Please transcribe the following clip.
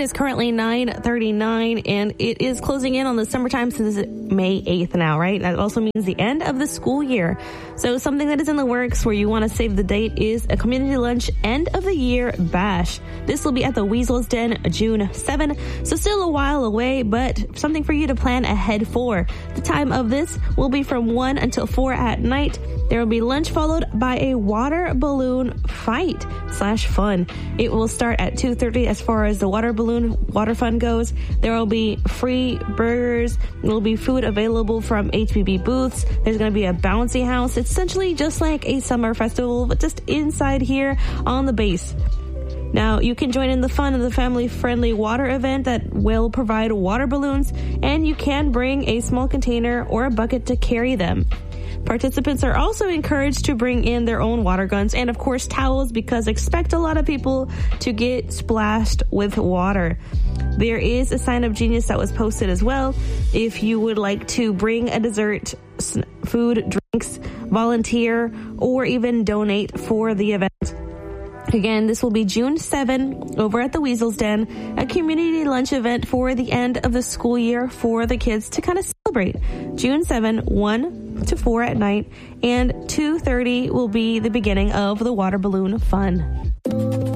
is currently 9:39, and it is closing in on the summertime since May 8th now, right? That also means the end of the school year. So something that is in the works where you want to save the date is a community lunch end of the year bash. This will be at the Weasel's Den June 7, so still a while away, but something for you to plan ahead for. The time of this will be from 1 until 4 at night. There will be lunch followed by a water balloon fight/fun. It will start at 2:30 as far as the water fun goes. There will be free burgers. There will be food available from HPB booths. There's going to be a bouncy house. It's essentially just like a summer festival, but just inside here on the base. Now, you can join in the fun of the family-friendly water event that will provide water balloons, and you can bring a small container or a bucket to carry them. Participants are also encouraged to bring in their own water guns and, of course, towels, because expect a lot of people to get splashed with water. There is a sign of Genius that was posted as well. If you would like to bring a dessert, food, drinks, volunteer, or even donate for the event. Again, this will be June 7 over at the Weasel's Den, a community lunch event for the end of the school year for the kids to kind of celebrate. June 7, 1 to 4 at night, and 2:30 will be the beginning of the water balloon fun.